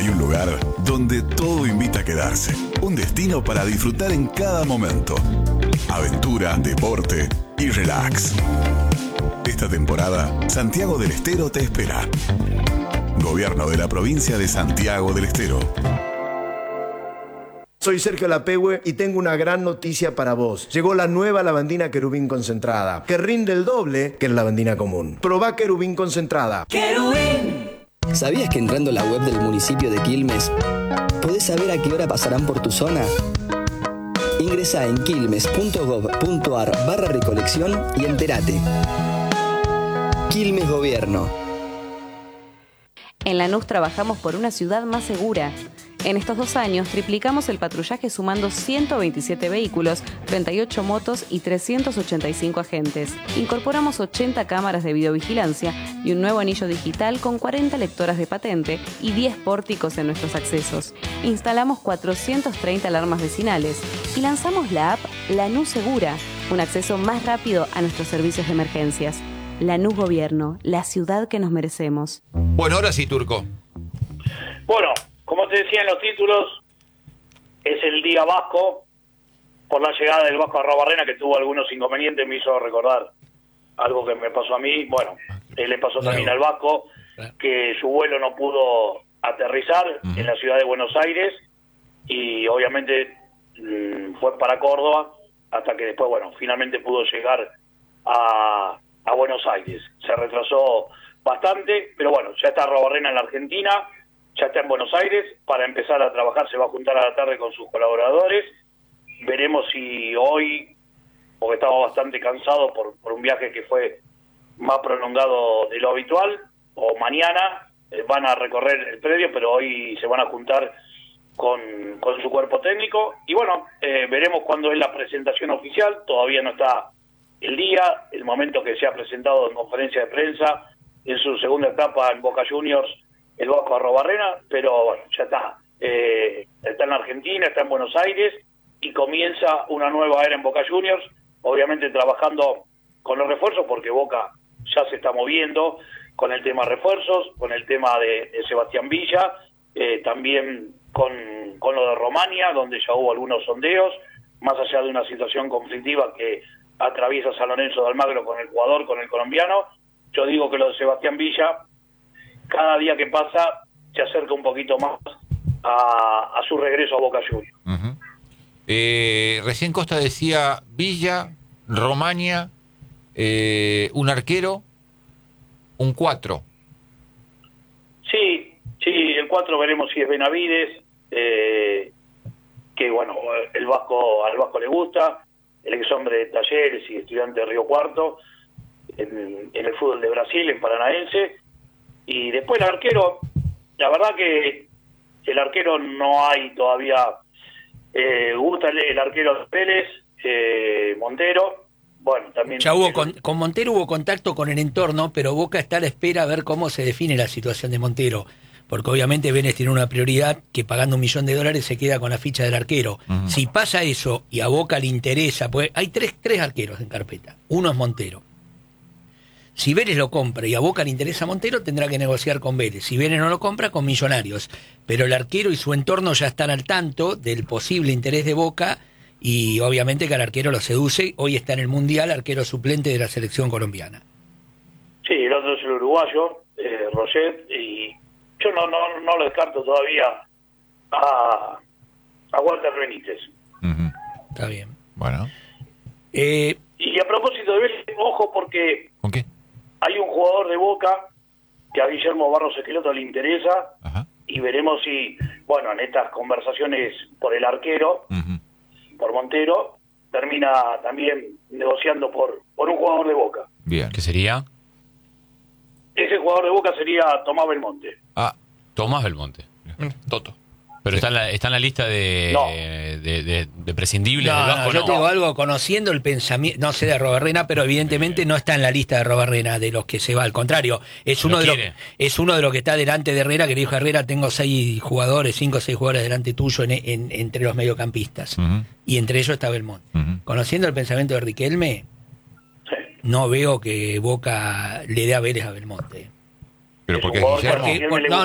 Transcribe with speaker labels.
Speaker 1: Hay un lugar donde todo invita a quedarse. Un destino para disfrutar en cada momento. Aventura, deporte y relax. Esta temporada, Santiago del Estero te espera. Gobierno de la provincia de Santiago del Estero.
Speaker 2: Soy Sergio Lapehue y tengo una gran noticia para vos. Llegó la nueva lavandina Querubín concentrada, que rinde el doble que la lavandina común. Probá Querubín concentrada.
Speaker 3: ¡Querubín!
Speaker 4: ¿Sabías que entrando a la web del municipio de Quilmes podés saber a qué hora pasarán por tu zona? Ingresá en quilmes.gov.ar/recolección y entérate. Quilmes Gobierno.
Speaker 5: En Lanús trabajamos por una ciudad más segura. En estos 2 años triplicamos el patrullaje sumando 127 vehículos, 38 motos y 385 agentes. Incorporamos 80 cámaras de videovigilancia y un nuevo anillo digital con 40 lectoras de patente y 10 pórticos en nuestros accesos. Instalamos 430 alarmas vecinales y lanzamos la app Lanús Segura, un acceso más rápido a nuestros servicios de emergencias. Lanús Gobierno, la ciudad que nos merecemos.
Speaker 6: Bueno, ahora sí, Turco.
Speaker 7: Bueno, como te decía en los títulos, es el día vasco, por la llegada del Vasco a Arrobarrena, que tuvo algunos inconvenientes, me hizo recordar algo que me pasó a mí. Bueno, le pasó también al Vasco, que su vuelo no pudo aterrizar en la ciudad de Buenos Aires, y obviamente fue para Córdoba, hasta que después, bueno, finalmente pudo llegar a Buenos Aires. Se retrasó bastante, pero bueno, ya está Arrobarrena en la Argentina, ya está en Buenos Aires, para empezar a trabajar. Se va a juntar a la tarde con sus colaboradores. Veremos si hoy, porque estaba bastante cansado por un viaje que fue más prolongado de lo habitual, o mañana van a recorrer el predio, pero hoy se van a juntar con su cuerpo técnico. Y bueno, veremos cuándo es la presentación oficial. Todavía no está el día, el momento que se ha presentado en conferencia de prensa en su segunda etapa en Boca Juniors, el Vasco Arrobarrena, pero bueno, ya está. Está en Argentina, está en Buenos Aires, y comienza una nueva era en Boca Juniors, obviamente trabajando con los refuerzos, porque Boca ya se está moviendo con el tema refuerzos, con el tema de Sebastián Villa, también con lo de Romania, donde ya hubo algunos sondeos, más allá de una situación conflictiva que atraviesa San Lorenzo de Almagro con el jugador, con el colombiano. Yo digo que lo de Sebastián Villa, cada día que pasa, se acerca un poquito más a su regreso a Boca Juniors.
Speaker 6: Recién Costa decía Villa, Romania, un arquero, un 4.
Speaker 7: Sí, el 4 veremos si es Benavides, que bueno, al Vasco le gusta, el ex hombre de Talleres y estudiante de Río Cuarto, en el fútbol de Brasil, en Paranaense. Y después el arquero, la verdad que el arquero no hay todavía, gusta el arquero Pérez, Montero, bueno, también...
Speaker 8: Ya hubo con Montero hubo contacto con el entorno, pero Boca está a la espera a ver cómo se define la situación de Montero, porque obviamente Vélez tiene una prioridad que pagando $1 millón se queda con la ficha del arquero. Si pasa eso y a Boca le interesa, pues hay tres arqueros en carpeta, uno es Montero. Si Vélez lo compra y a Boca le interesa Montero, tendrá que negociar con Vélez. Si Vélez no lo compra, con Millonarios. Pero el arquero y su entorno ya están al tanto del posible interés de Boca, y obviamente que al arquero lo seduce. Hoy está en el Mundial, arquero suplente de la selección colombiana.
Speaker 7: Sí, el otro es el uruguayo, Roget, y yo no lo descarto todavía a Walter Benítez.
Speaker 8: Está bien.
Speaker 6: Bueno.
Speaker 7: Y a propósito de Vélez, ojo, porque...
Speaker 6: ¿Con qué?
Speaker 7: Hay un jugador de Boca que a Guillermo Barros Esqueloto le interesa.
Speaker 6: Ajá.
Speaker 7: Y veremos si, bueno, en estas conversaciones por el arquero, por Montero, termina también negociando por un jugador de Boca.
Speaker 6: Bien.
Speaker 9: ¿Qué sería?
Speaker 7: Ese jugador de Boca sería Tomás Belmonte.
Speaker 9: Tomás Belmonte. Toto. Pero está en la lista de prescindibles del Vasco.
Speaker 8: Yo te digo algo, conociendo el pensamiento, no sé de Arrobarrena, pero evidentemente no está en la lista de Arrobarrena de los que se va. Al contrario, es uno de los que está delante de Herrera, que le dijo a Herrera: tengo 5 o 6 jugadores delante tuyo entre los mediocampistas. Y entre ellos está Belmonte. Conociendo el pensamiento de Riquelme, no veo que Boca le dé a Vélez a Belmonte.
Speaker 6: Pero porque
Speaker 7: Guillermo...